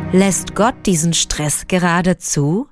Lässt Gott diesen Stress gerade zu?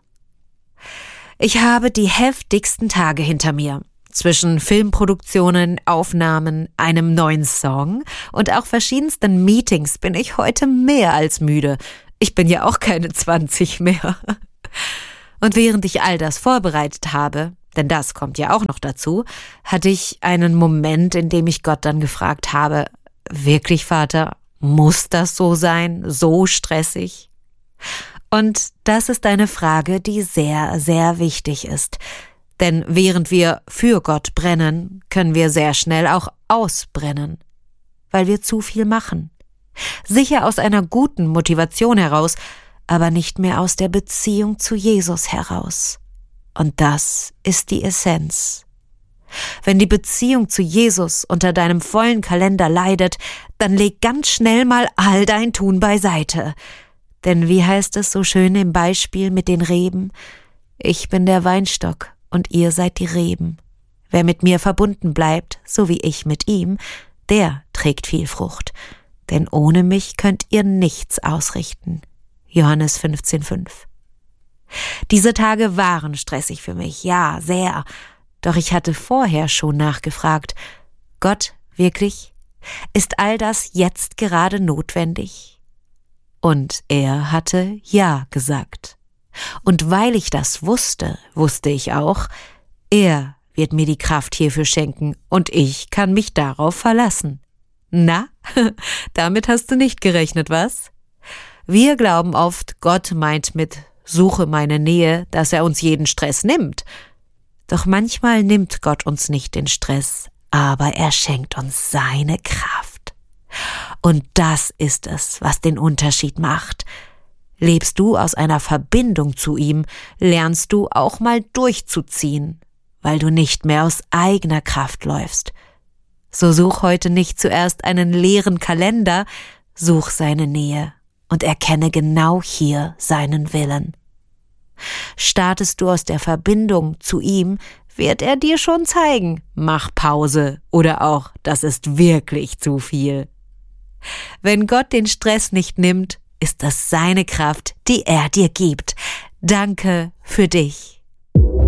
Ich habe die heftigsten Tage hinter mir. Zwischen Filmproduktionen, Aufnahmen, einem neuen Song und auch verschiedensten Meetings bin ich heute mehr als müde. Ich bin ja auch keine 20 mehr. Und während ich all das vorbereitet habe, denn das kommt ja auch noch dazu, hatte ich einen Moment, in dem ich Gott dann gefragt habe, wirklich, Vater, muss das so sein, so stressig? Und das ist eine Frage, die sehr, sehr wichtig ist. Denn während wir für Gott brennen, können wir sehr schnell auch ausbrennen, weil wir zu viel machen. Sicher aus einer guten Motivation heraus, aber nicht mehr aus der Beziehung zu Jesus heraus. Und das ist die Essenz. Wenn die Beziehung zu Jesus unter deinem vollen Kalender leidet, dann leg ganz schnell mal all dein Tun beiseite. Denn wie heißt es so schön im Beispiel mit den Reben? Ich bin der Weinstock und ihr seid die Reben. Wer mit mir verbunden bleibt, so wie ich mit ihm, der trägt viel Frucht. Denn ohne mich könnt ihr nichts ausrichten. Johannes 15,5. Diese Tage waren stressig für mich, ja, sehr. Doch ich hatte vorher schon nachgefragt, Gott, wirklich? Ist all das jetzt gerade notwendig? Und er hatte Ja gesagt. Und weil ich das wusste, wusste ich auch, er wird mir die Kraft hierfür schenken und ich kann mich darauf verlassen. Na, damit hast du nicht gerechnet, was? Wir glauben oft, Gott meint mit Suche meine Nähe, dass er uns jeden Stress nimmt. Doch manchmal nimmt Gott uns nicht den Stress, aber er schenkt uns seine Kraft. Und das ist es, was den Unterschied macht. Lebst du aus einer Verbindung zu ihm, lernst du auch mal durchzuziehen, weil du nicht mehr aus eigener Kraft läufst. So such heute nicht zuerst einen leeren Kalender, such seine Nähe und erkenne genau hier seinen Willen. Startest du aus der Verbindung zu ihm, wird er dir schon zeigen, mach Pause oder auch, das ist wirklich zu viel. Wenn Gott den Stress nicht nimmt, ist das seine Kraft, die er dir gibt. Danke für dich.